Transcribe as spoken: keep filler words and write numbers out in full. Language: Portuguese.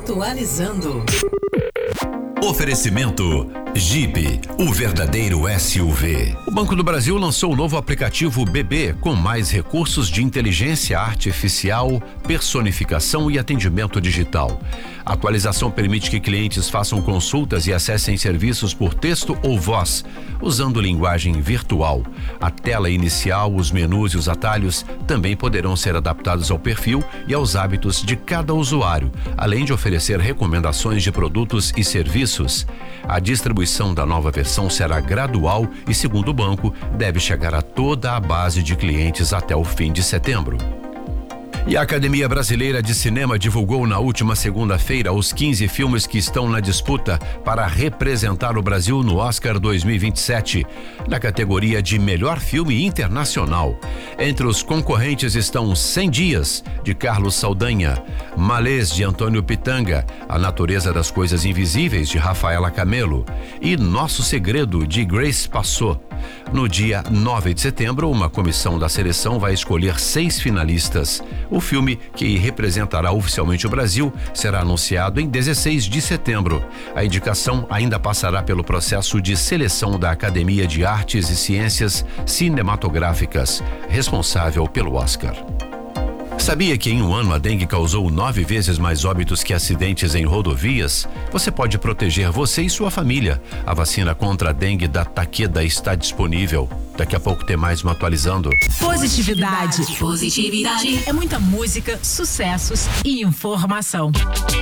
Atualizando. Oferecimento Jeep, o verdadeiro S U V. O Banco do Brasil lançou o novo aplicativo B B com mais recursos de inteligência artificial, personificação e atendimento digital. A atualização permite que clientes façam consultas e acessem serviços por texto ou voz, usando linguagem virtual. A tela inicial, os menus e os atalhos também poderão ser adaptados ao perfil e aos hábitos de cada usuário, além de oferecer recomendações de produtos e serviços. A distribuição da nova versão será gradual e, segundo o banco, deve chegar a toda a base de clientes até o fim de setembro. E a Academia Brasileira de Cinema divulgou na última segunda-feira os quinze filmes que estão na disputa para representar o Brasil no Oscar dois mil e vinte e sete, na categoria de Melhor Filme Internacional. Entre os concorrentes estão Cem Dias, de Carlos Saldanha, Malês, de Antônio Pitanga, A Natureza das Coisas Invisíveis, de Rafaela Camelo e Nosso Segredo, de Grace Passot. No dia nove de setembro, uma comissão da seleção vai escolher seis finalistas. O filme, que representará oficialmente o Brasil, será anunciado em dezesseis de setembro. A indicação ainda passará pelo processo de seleção da Academia de Artes e Ciências Cinematográficas, responsável pelo Oscar. Sabia que em um ano a dengue causou nove vezes mais óbitos que acidentes em rodovias? Você pode proteger você e sua família. A vacina contra a dengue da Takeda está disponível. Daqui a pouco tem mais um Atualizando. Positividade. Positividade. É muita música, sucessos e informação.